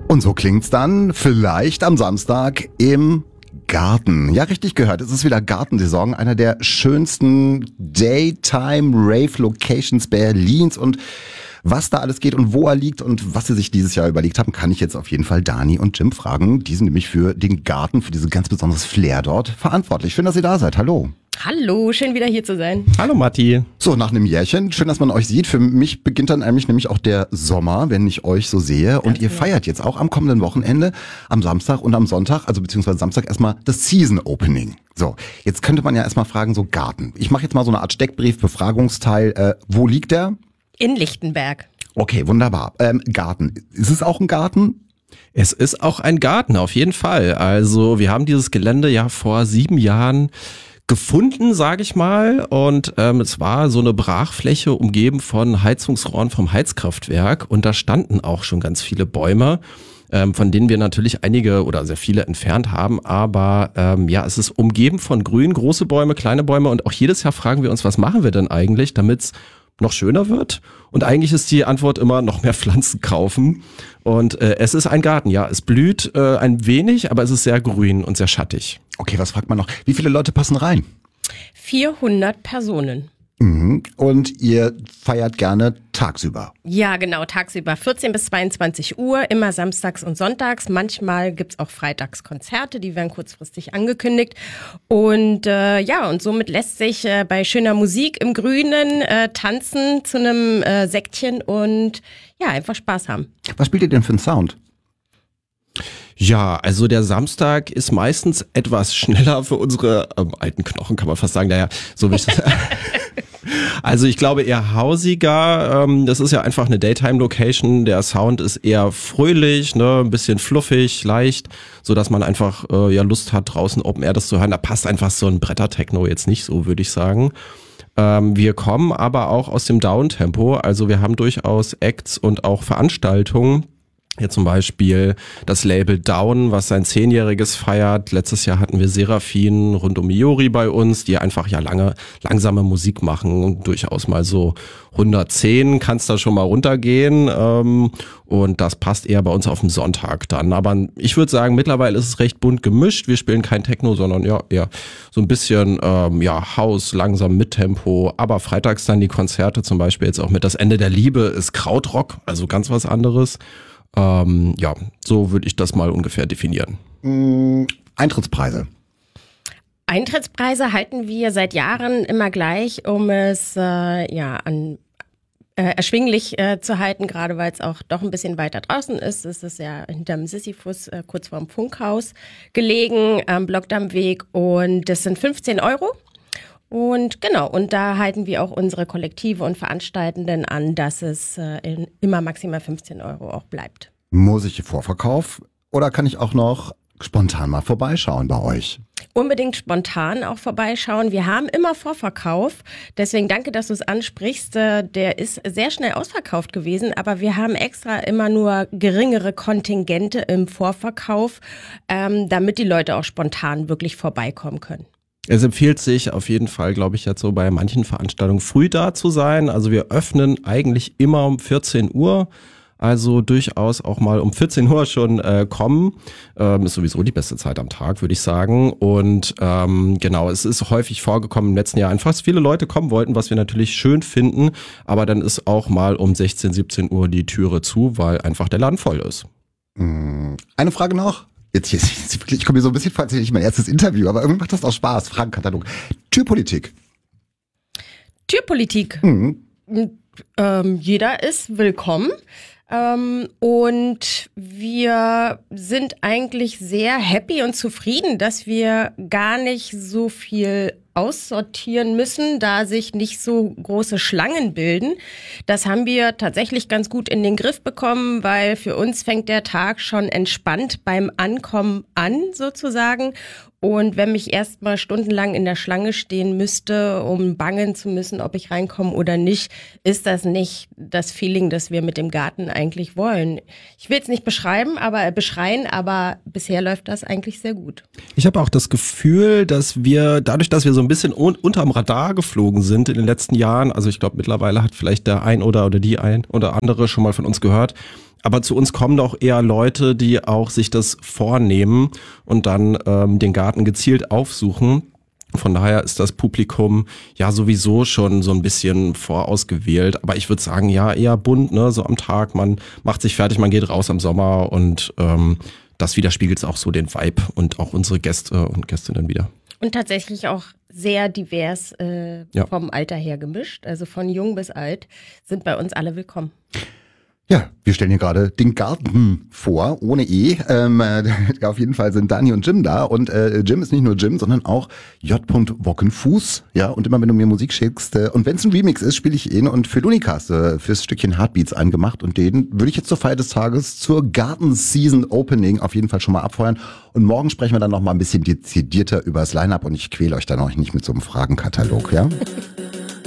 Und so klingt's dann vielleicht am Samstag im Garten. Ja, richtig gehört. Es ist wieder Gartensaison, einer der schönsten Daytime-Rave-Locations Berlins. Und was da alles geht und wo er liegt und was sie sich dieses Jahr überlegt haben, kann ich jetzt auf jeden Fall Dani und Jim fragen. Die sind nämlich für den Garten, für dieses ganz besonderes Flair dort verantwortlich. Schön, dass ihr da seid. Hallo. Hallo, schön wieder hier zu sein. Hallo Matti. So, nach einem Jährchen, schön, dass man euch sieht. Für mich beginnt dann nämlich auch der Sommer, wenn ich euch so sehe. Und ihr feiert jetzt auch am kommenden Wochenende, am Samstag und am Sonntag, also beziehungsweise Samstag erstmal das Season Opening. So, jetzt könnte man ja erstmal fragen, so Garten. Ich mache jetzt mal so eine Art Steckbrief-Befragungsteil. Wo liegt der? In Lichtenberg. Okay, wunderbar. Garten. Ist es auch ein Garten? Es ist auch ein Garten, auf jeden Fall. Also wir haben dieses Gelände ja vor 7 Jahren gefunden, sage ich mal, und es war so eine Brachfläche umgeben von Heizungsrohren vom Heizkraftwerk und da standen auch schon ganz viele Bäume, von denen wir natürlich einige oder sehr viele entfernt haben, aber ja, es ist umgeben von Grün, große Bäume, kleine Bäume und auch jedes Jahr fragen wir uns, was machen wir denn eigentlich, damit es noch schöner wird? Und eigentlich ist die Antwort immer noch mehr Pflanzen kaufen. Und es ist ein Garten, ja. Es blüht ein wenig, aber es ist sehr grün und sehr schattig. Okay, was fragt man noch? Wie viele Leute passen rein? 400 Personen. Mhm. Und ihr feiert gerne tagsüber? Ja, genau, tagsüber 14 bis 22 Uhr, immer samstags und sonntags. Manchmal gibt's auch freitags Konzerte, die werden kurzfristig angekündigt. Und ja, und somit lässt sich bei schöner Musik im Grünen tanzen zu einem Sektchen und ja, einfach Spaß haben. Was spielt ihr denn für einen Sound? Ja, also der Samstag ist meistens etwas schneller für unsere alten Knochen, kann man fast sagen. Naja, so wie ich das Also ich glaube eher hausiger, das ist ja einfach eine Daytime-Location, der Sound ist eher fröhlich, ne, ein bisschen fluffig, leicht, so dass man einfach ja Lust hat, draußen Open Air das zu hören. Da passt einfach so ein Bretter-Techno jetzt nicht so, würde ich sagen. Wir kommen aber auch aus dem Downtempo, also wir haben durchaus Acts und auch Veranstaltungen. Hier zum Beispiel das Label Down, was sein 10-jähriges feiert. Letztes Jahr hatten wir Seraphin rund um Miori bei uns, die einfach ja langsame Musik machen. Durchaus mal so 110 kann es da schon mal runtergehen. Und das passt eher bei uns auf den Sonntag dann. Aber ich würde sagen, mittlerweile ist es recht bunt gemischt. Wir spielen kein Techno, sondern ja eher so ein bisschen ja House, langsam mit Tempo. Aber freitags dann die Konzerte, zum Beispiel jetzt auch mit Das Ende der Liebe ist Krautrock, also ganz was anderes. Ja, so würde ich das mal ungefähr definieren. Eintrittspreise. Eintrittspreise halten wir seit Jahren immer gleich, um es erschwinglich zu halten, gerade weil es auch doch ein bisschen weiter draußen ist. Es ist ja hinterm Sisyphus, kurz vorm Funkhaus gelegen, am Blockdammweg und das sind 15 €. Und genau, und da halten wir auch unsere Kollektive und Veranstaltenden an, dass es immer maximal 15 € auch bleibt. Muss ich Vorverkauf oder kann ich auch noch spontan mal vorbeischauen bei euch? Unbedingt spontan auch vorbeischauen. Wir haben immer Vorverkauf, deswegen danke, dass du es ansprichst. Der ist sehr schnell ausverkauft gewesen, aber wir haben extra immer nur geringere Kontingente im Vorverkauf, damit die Leute auch spontan wirklich vorbeikommen können. Es empfiehlt sich auf jeden Fall, glaube ich, jetzt so bei manchen Veranstaltungen früh da zu sein. Also wir öffnen eigentlich immer um 14 Uhr. Also durchaus auch mal um 14 Uhr schon kommen. Ist sowieso die beste Zeit am Tag, würde ich sagen. Und genau, es ist häufig vorgekommen im letzten Jahr, einfach viele Leute kommen wollten, was wir natürlich schön finden. Aber dann ist auch mal um 16, 17 Uhr die Türe zu, weil einfach der Laden voll ist. Eine Frage noch. Jetzt ich komme mir so ein bisschen vor, als hätte ich mein erstes Interview, aber irgendwie macht das auch Spaß. Fragenkatalog. Türpolitik. Türpolitik. Jeder ist willkommen. Und wir sind eigentlich sehr happy und zufrieden, dass wir gar nicht so viel aussortieren müssen, da sich nicht so große Schlangen bilden. Das haben wir tatsächlich ganz gut in den Griff bekommen, weil für uns fängt der Tag schon entspannt beim Ankommen an, sozusagen. Und wenn mich erstmal stundenlang in der Schlange stehen müsste, um bangen zu müssen, ob ich reinkomme oder nicht, ist das nicht das Feeling, das wir mit dem Garten eigentlich wollen. Ich will es nicht beschreien, aber bisher läuft das eigentlich sehr gut. Ich habe auch das Gefühl, dass wir, dadurch, dass wir so ein bisschen unterm Radar geflogen sind in den letzten Jahren, also ich glaube mittlerweile hat vielleicht der ein oder die ein oder andere schon mal von uns gehört, Aber zu uns kommen doch eher Leute, die auch sich das vornehmen und dann den Garten gezielt aufsuchen. Von daher ist das Publikum ja sowieso schon so ein bisschen vorausgewählt. Aber ich würde sagen, ja, eher bunt, ne? So am Tag, man macht sich fertig, man geht raus am Sommer und das widerspiegelt auch so den Vibe und auch unsere Gäste und Gästinnen wieder. Und tatsächlich auch sehr divers vom Alter her gemischt. Also von jung bis alt sind bei uns alle willkommen. Ja, wir stellen hier gerade den Garten vor, ohne E. Auf jeden Fall sind Dani und Jim da. Und Jim ist nicht nur Jim, sondern auch J. Wockenfuß. Ja, und immer wenn du mir Musik schickst, und wenn es ein Remix ist, spiele ich ihn. Und für Lunika hast du fürs Stückchen Heartbeats eingemacht. Und den würde ich jetzt zur Feier des Tages zur Garten-Season-Opening auf jeden Fall schon mal abfeuern. Und morgen sprechen wir dann noch mal ein bisschen dezidierter über das Line-Up. Und ich quäle euch dann auch nicht mit so einem Fragenkatalog, ja?